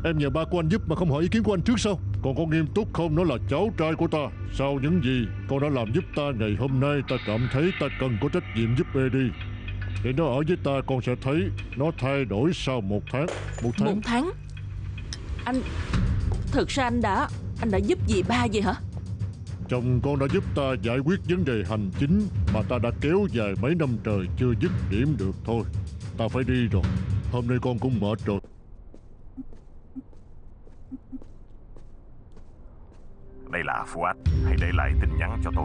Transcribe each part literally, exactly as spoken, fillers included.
Em nhờ ba của anh giúp mà không hỏi ý kiến của anh trước sao? Còn có nghiêm túc không? Nó là cháu trai của ta. Sau những gì con đã làm giúp ta ngày hôm nay, ta cảm thấy ta cần có trách nhiệm giúp Eddie. Để nó ở với ta, con sẽ thấy nó thay đổi sau một tháng. Một tháng? Một tháng? Anh... Thực ra anh đã... Anh đã giúp gì ba vậy hả? Chồng con đã giúp ta giải quyết vấn đề hành chính mà ta đã kéo dài mấy năm trời chưa dứt điểm được thôi. Ta phải đi rồi. Hôm nay con cũng mệt rồi. Đây là Fuad. Hãy để lại tin nhắn cho tôi.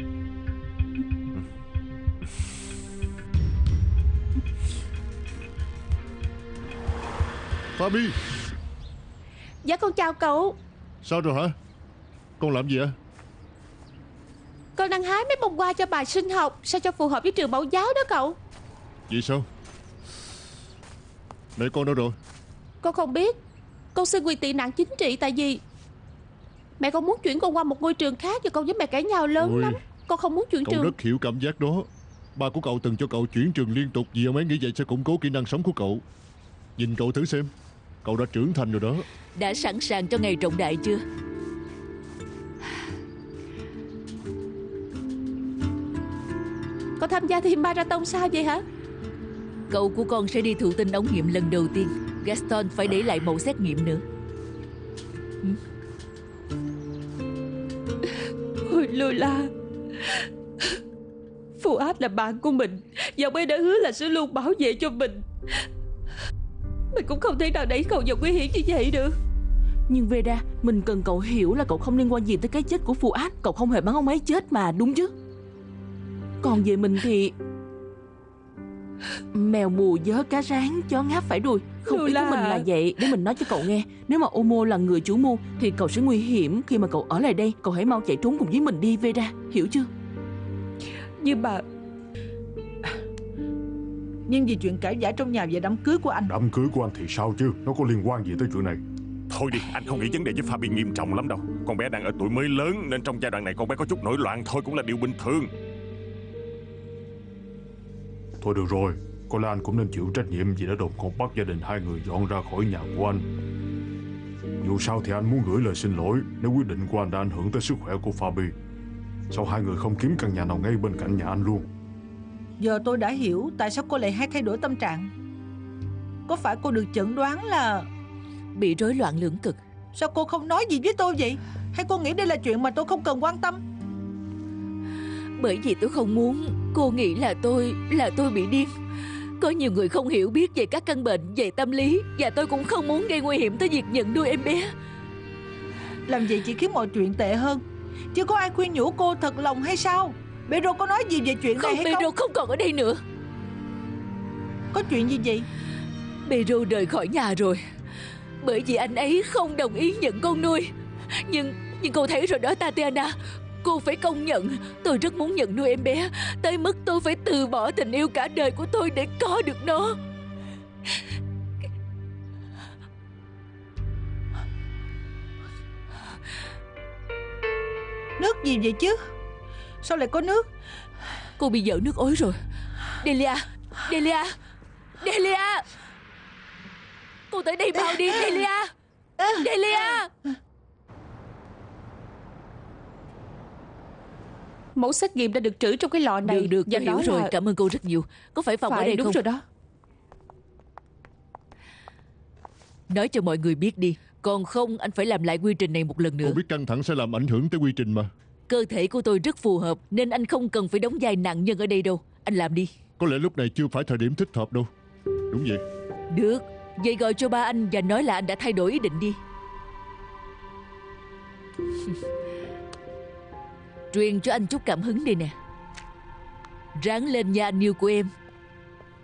Fabi. Dạ con chào cậu. Sao rồi hả? Con làm gì ạ? Con đang hái mấy bông hoa cho bài sinh học, sao cho phù hợp với trường mẫu giáo đó cậu. Vậy sao? Mẹ con đâu rồi? Con không biết. Con xin quyền tị nạn chính trị tại vì mẹ con muốn chuyển con qua một ngôi trường khác và con với mẹ cãi nhau lớn Ôi, lắm. Con không muốn chuyển cậu trường. rất hiểu cảm giác đó. Ba của cậu từng cho cậu chuyển trường liên tục vì ông ấy nghĩ vậy sẽ củng cố kỹ năng sống của cậu. Nhìn cậu thử xem, cậu đã trưởng thành rồi đó. Đã sẵn sàng cho ngày trọng đại chưa? Con tham gia thi marathon sao vậy hả? Cậu của con sẽ đi thụ tinh ống nghiệm lần đầu tiên. Gaston phải để lại mẫu xét nghiệm nữa. Ôi Lola, Fuad là bạn của mình và ông ấy đã hứa là sẽ luôn bảo vệ cho mình. Mình cũng không thể nào đẩy cậu vào nguy hiểm như vậy được. Nhưng Vera, mình cần cậu hiểu là cậu không liên quan gì tới cái chết của Fuad. Cậu không hề bắn ông ấy chết mà, đúng chứ? Còn về mình thì... Mèo mù vớ cá rán, chó ngáp phải đuôi. Không, ý của mình là vậy. Để mình nói cho cậu nghe. Nếu mà Omo là người chủ mưu thì cậu sẽ nguy hiểm khi mà cậu ở lại đây. Cậu hãy mau chạy trốn cùng với mình đi, Vera. Hiểu chưa? Nhưng mà... Nhưng vì chuyện cãi vã trong nhà về đám cưới của anh. Đám cưới của anh thì sao chứ? Nó có liên quan gì tới chuyện này? Thôi đi, anh không nghĩ vấn đề với Fabi nghiêm trọng lắm đâu. Con bé đang ở tuổi mới lớn nên trong giai đoạn này con bé có chút nổi loạn thôi cũng là điều bình thường. Thôi được rồi, có lẽ anh cũng nên chịu trách nhiệm vì đã đột ngột bắt gia đình hai người dọn ra khỏi nhà của anh. Dù sao thì anh muốn gửi lời xin lỗi nếu quyết định của anh đã ảnh hưởng tới sức khỏe của Fabi. Sao hai người không kiếm căn nhà nào ngay bên cạnh nhà anh luôn? Giờ tôi đã hiểu tại sao cô lại hay thay đổi tâm trạng. Có phải cô được chẩn đoán là bị rối loạn lưỡng cực? Sao cô không nói gì với tôi vậy? Hay cô nghĩ đây là chuyện mà tôi không cần quan tâm? Bởi vì tôi không muốn cô nghĩ là tôi Là tôi bị điên. Có nhiều người không hiểu biết về các căn bệnh về tâm lý, và tôi cũng không muốn gây nguy hiểm tới việc nhận nuôi em bé. Làm vậy chỉ khiến mọi chuyện tệ hơn. Chứ có ai khuyên nhủ cô thật lòng hay sao? Pedro có nói gì về chuyện không, này hay Pedro không? không còn ở đây nữa. Có chuyện gì vậy? Pedro rời khỏi nhà rồi, bởi vì anh ấy không đồng ý nhận con nuôi. Nhưng Nhưng cô thấy rồi đó Tatiana, cô phải công nhận tôi rất muốn nhận nuôi em bé, tới mức tôi phải từ bỏ tình yêu cả đời của tôi để có được nó. Nước gì vậy chứ? Sao lại có nước? Cô bị dở nước ối rồi. Delia, Delia, Delia, cô tới đây mau đi Delia, Delia. Mẫu xét nghiệm đã được trữ trong cái lọ này. Được, được, tôi hiểu rồi, là... cảm ơn cô rất nhiều. Có phải phòng phải, ở đây đúng không? Rồi đó. Nói cho mọi người biết đi. Còn không anh phải làm lại quy trình này một lần nữa. Cô biết căng thẳng sẽ làm ảnh hưởng tới quy trình mà. Cơ thể của tôi rất phù hợp nên anh không cần phải đóng vai nạn nhân ở đây đâu. Anh làm đi. Có lẽ lúc này chưa phải thời điểm thích hợp đâu. Đúng vậy. Được, vậy gọi cho ba anh và nói là anh đã thay đổi ý định đi. Truyền cho anh chút cảm hứng đi nè. Ráng lên nha anh yêu của em.